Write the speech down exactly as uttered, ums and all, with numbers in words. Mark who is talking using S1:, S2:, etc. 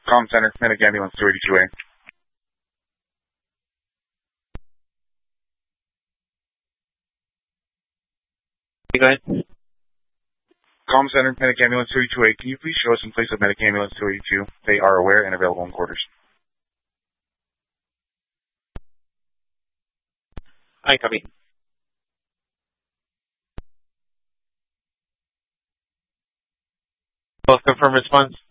S1: Com Center, Medic Ambulance two eighty-two A.
S2: Go ahead.
S1: Com Center, Medic Ambulance two eighty-two A. Can you please show us in place of Medic Ambulance two eighty-two? They are aware and available in quarters.
S2: I copy. Both confirm response.